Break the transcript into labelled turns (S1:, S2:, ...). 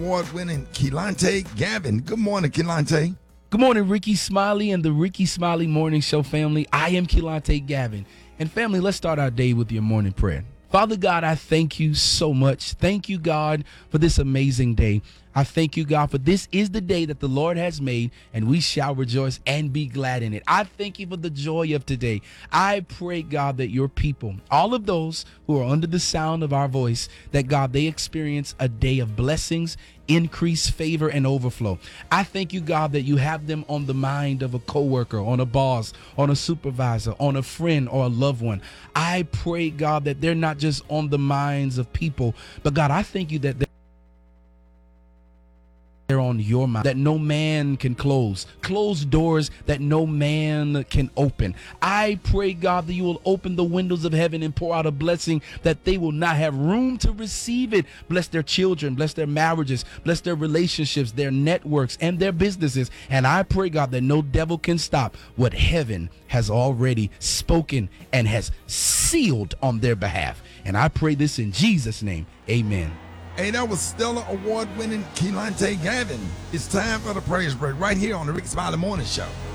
S1: Award-winning Keelante Gavin. Good morning, Keelante.
S2: Good morning, Ricky Smiley and the Ricky Smiley Morning Show family. I am Keelante Gavin. And family, let's start our day with your morning prayer. Father God, I thank you so much. Thank you, God, for this amazing day. I thank you, God, for this is the day that the Lord has made, and we shall rejoice and be glad in it. I thank you for the joy of today. I pray, God, that your people, all of those who are under the sound of our voice, that, God, they experience a day of blessings, increase, favor, and overflow. I thank you, God, that you have them on the mind of a coworker, on a boss, on a supervisor, on a friend, or a loved one. I pray, God, that they're not just on the minds of people, but, God, I thank you that they're on your mind, that no man can close doors that no man can open. I pray, God, that you will open the windows of heaven and pour out a blessing that they will not have room to receive it. Bless their children, bless their marriages, bless their relationships, their networks, and their businesses. And I pray, God, that no devil can stop what heaven has already spoken and has sealed on their behalf. And I pray this in Jesus' name. Amen.
S1: Hey, that was Stellar Award-winning Keelante Gavin. It's time for the praise break right here on the Ricky Smiley Morning Show.